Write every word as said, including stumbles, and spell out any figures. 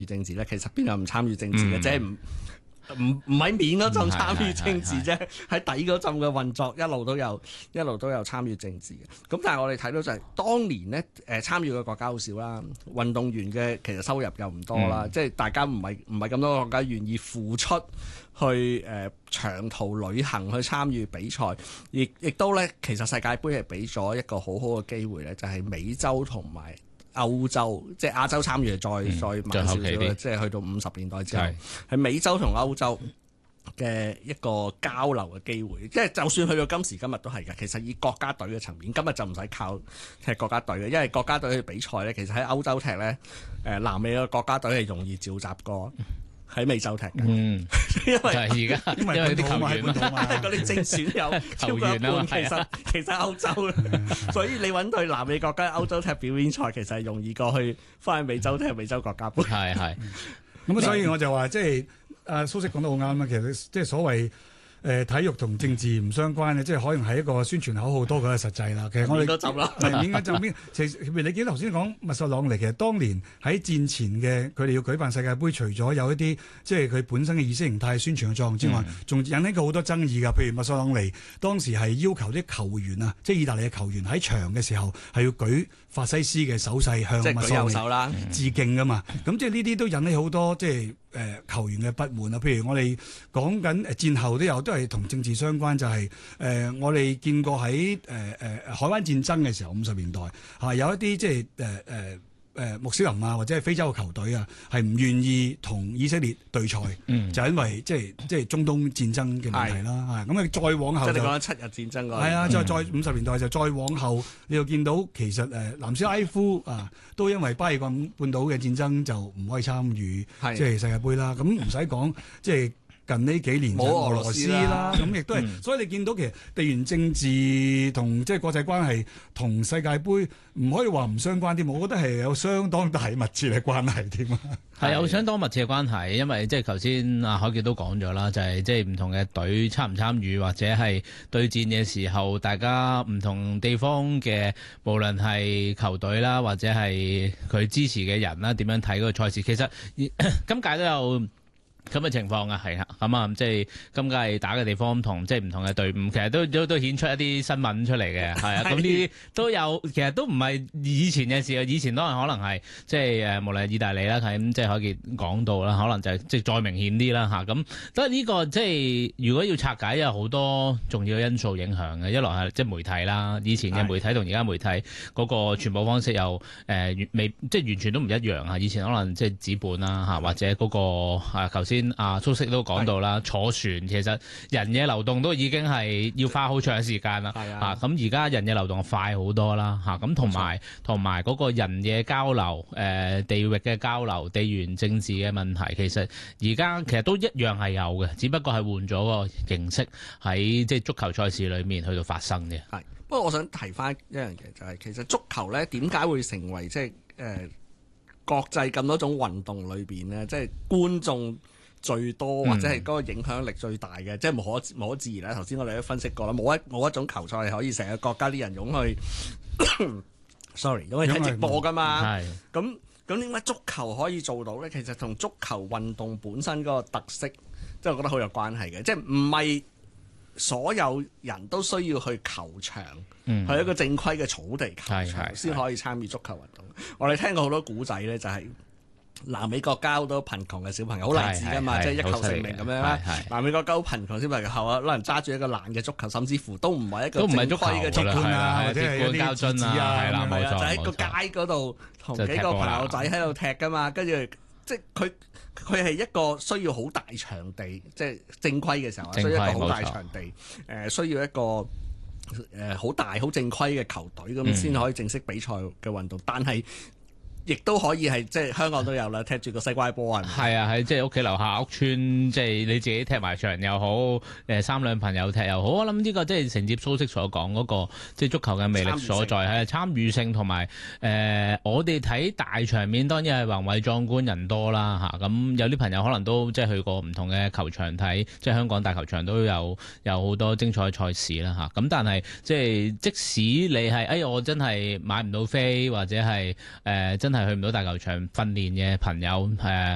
政治咧，其實邊有唔參與政治嘅， 嗯、 即係唔。唔唔喺面嗰陣參與政治啫，喺底嗰陣嘅運作一路都有，一路都有參與政治嘅。咁但係我哋睇到就係、是、當年呢，誒參與嘅國家好少啦，運動員嘅其實收入又唔多啦，嗯、即係大家唔係唔係咁多國家願意付出去誒、呃、長途旅行去參與比賽，亦亦都咧其實世界盃係俾咗一個好好嘅機會咧，就係、是、美洲同埋歐洲，即係亞洲參與再、嗯、再慢少少啦，即係去到五十年代之後，係是美洲同歐洲嘅一個交流嘅機會。即係就算去到今時今日都係嘅。其實以國家隊嘅層面，今日就唔使靠踢國家隊嘅，因為國家隊去比賽咧，其實喺歐洲踢咧，誒南美嘅國家隊係容易召集過喺美洲踢嘅，嗯，因為而家因為啲球員啊， 嗰啲正選有超過一半，其實其實歐洲啦，所以你揾對南美國家歐洲踢表演賽，其實係容易過去翻去美洲踢美洲國家杯。 係係， 咁所以我就話即係阿蘇軾講得好啱啊，其實即係所謂。誒、呃、體育同政治唔相關嘅，即係可能係一個宣傳口號多過係實際啦。其實我哋就啦， 應該就邊？其實譬如你見頭先講密索朗尼，其實當年喺戰前嘅佢哋要舉辦世界盃，除咗有一啲即係佢本身嘅意識形態宣傳嘅作用之外，仲、嗯、引起過好多爭議㗎。譬如密索朗尼當時係要求啲球員啊，即係意大利嘅球員喺場嘅時候係要舉法西斯嘅手勢向密索朗尼致敬㗎嘛。咁、嗯、即係呢啲都引起好多即係。誒、呃、球員嘅不滿啊，譬如我哋講緊誒戰後都有，都係同政治相關，就係、是、誒、呃、我哋見過喺誒誒海灣戰爭嘅時候，五十年代嚇、啊、有一啲即係誒誒。呃誒穆斯林啊，或者係非洲嘅球隊啊，係唔願意同以色列對賽，嗯、就因為即係即係中東戰爭嘅問題啦。咁啊，再往後就即係你講七日戰爭嗰係啊，再再五十年代就再往後，你又見到其實誒南斯拉夫啊，都因為巴爾幹半島嘅戰爭就唔可以參與即係世界盃啦。咁唔使講，即係。近呢幾年冇俄羅斯啦，咁亦都係，嗯、所以你見到其實地緣政治同即係國際關係同世界盃唔可以話唔相關啲，我覺得係有相當大密切嘅關係添啊。 係有相當密切嘅關係，因為即係頭先阿海傑都講咗啦，就係即係唔同嘅隊參唔參與或者係對戰嘅時候，大家唔同地方嘅無論係球隊啦，或者係佢支持嘅人啦，點樣睇嗰個賽事，其實今屆都有。咁嘅情況啊，係啊，咁啊，即係今屆係打嘅地方同即係唔同嘅隊伍，其實都都都顯出一啲新聞出嚟嘅，係啊，咁呢啲都有，其實都唔係以前嘅事啊，以前當然可能係即係誒，無論係意大利啦，係咁即係可以講到啦，可能就係即係再明顯啲啦嚇，咁都係呢個即係如果要拆解有好多重要嘅因素影響嘅，一來係即係媒體啦，以前嘅媒體同而家媒體嗰個傳播方式又誒未即係完全都唔一樣啊，以前可能即係紙本啦嚇，或者嗰個啊頭先。先啊，蘇軾都講到啦，是坐船其實人嘅流動都已經係要花好長時間啦。啊，咁而家人嘅流動快好多啦。嚇，咁同埋同埋嗰個人嘅交流，誒、呃、地域嘅交流、地緣政治嘅問題，其實而家其實都一樣係有嘅，只不過係換咗個形式喺即係足球賽事裏面去到發生嘅。 係，不過我想提翻一樣嘢，就係、是、其實足球咧點解會成為即係誒國際咁多種運動裏邊咧，即係觀眾最多或者係嗰個影響力最大嘅，嗯、即係無可無可置疑啦。頭先我哋都分析過啦，冇一冇一種球賽係可以成個國家啲人湧去，sorry，湧去睇直播噶嘛。係咁咁點解足球可以做到咧？其實同足球運動本身嗰個特色，即係我覺得好有關係嘅。即係唔係所有人都需要去球場，嗯、去一個正規嘅草地球場先可以參與足球運動。我哋聽過好多古仔咧，就係、是。南美國家好多貧窮嘅小朋友好勵志㗎嘛，即係一球成名咁樣啦。南美國家好貧窮小朋友後啊，可能揸住一個爛嘅足球，甚至乎都唔係一個正規嘅足球啊，或者係一啲膠樽啊，係啦，冇錯，就喺個街嗰度同幾個朋友仔喺度踢㗎嘛。跟住即係佢佢係一個需要好大場地，即係正規嘅時候需要一個好大場地，誒需要一個誒好大好正規嘅球隊咁先可以正式比賽嘅運動，但係。亦都可以係即係香港都有啦，踢住個西瓜波啊！ 係啊，喺即係屋企樓下屋村，即係你自己踢埋場又好，誒三兩朋友踢又好。我諗呢個即係承接蘇軾所講嗰個即係足球嘅魅力所在，係參與性同埋誒我哋睇大場面當然係宏偉壯觀人多啦嚇。咁有啲朋友可能都即係去過唔同嘅球場睇，即係香港大球場都有有好多精彩賽事啦嚇。咁但係即係即使你係哎我真係買唔到飛或者係誒真。真係去唔到大球場訓練嘅朋友，誒、呃。